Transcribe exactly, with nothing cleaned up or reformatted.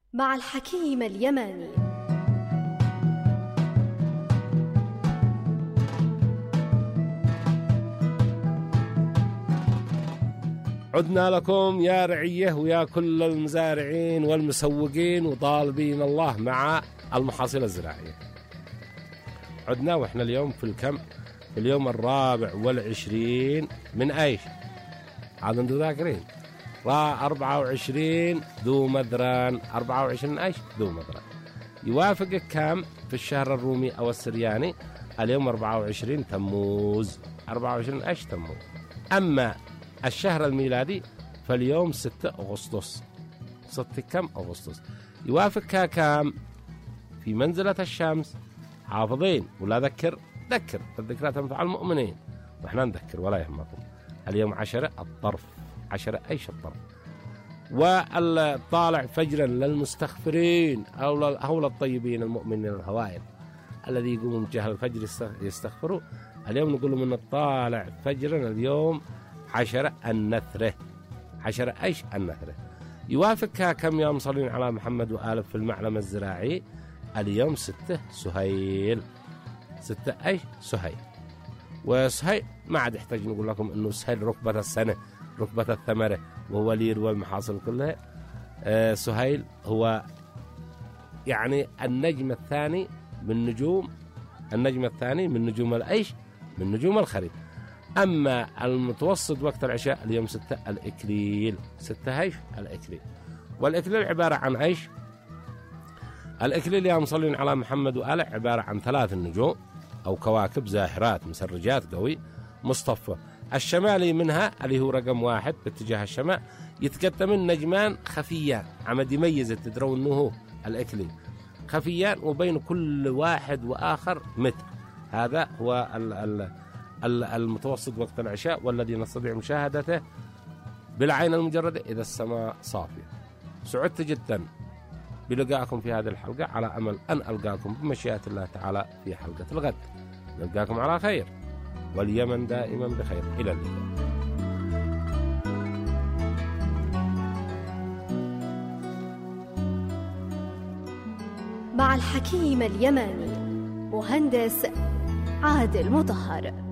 مع الحكيم اليماني. عدنا لكم يا رعية ويا كل المزارعين والمسوقين وطالبين الله مع المحاصيل الزراعية. عدنا وإحنا اليوم في الكم في اليوم الرابع والعشرين من أيش عاد انتو ذاكرين را أربعة وعشرين ذو مذران أربعة وعشرين أيش ذو مذران يوافق كم في الشهر الرومي أو السرياني اليوم أربعة وعشرين تموز أربعة وعشرين أيش تموز. أما الشهر الميلادي فاليوم ستة أغسطس ستة كم أغسطس يوافق كم في منزلة الشمس. حافظين ولا ذكر ذكر الذكرى تنفع المؤمنين وإحنا نذكر ولا يهمكم. اليوم عشرة الطرف عشرة أيش الطرف والطالع فجرا للمستغفرين أو للطيبين المؤمنين الهوائل الذي يقومون بجهل الفجر يستغفروا. اليوم نقول من الطالع فجرا اليوم عشرة النثرة عشرة أيش النثرة يوافقها كم يوم صلين على محمد وآله في المعلم الزراعي اليوم ستة سهيل ستة أيش سهيل. وسهيل ما عاد يحتاج نقول لكم إنه سهيل ركبة السنة ركبة الثمرة وهو لير والمحاصيل كلها. آه سهيل هو يعني النجم الثاني من نجوم النجم الثاني من نجوم الأيش من نجوم الخريف. أما المتوسط وقت العشاء اليوم ستة الإكليل ستة أيش الإكليل. والإكليل عبارة عن أيش الإكليل يا مصلين على محمد وآله عبارة عن ثلاث النجوم أو كواكب زاهرات مسرجات قوي مصطفى. الشمالي منها اللي هو رقم واحد باتجاه الشمال يتقدم النجمان خفيان عمد يميز تدرون أنه هو الإكليل خفيان وبين كل واحد وآخر متر. هذا هو ال ال المتوسط وقت العشاء والذي نستطيع مشاهدته بالعين المجردة إذا السماء صافية. سعدت جدا بلقائكم في هذه الحلقة على أمل أن ألقاكم بمشيئة الله تعالى في حلقة الغد. نلقاكم على خير واليمن دائما بخير. إلى اللقاء. مع الحكيم اليماني مهندس عادل مطهر.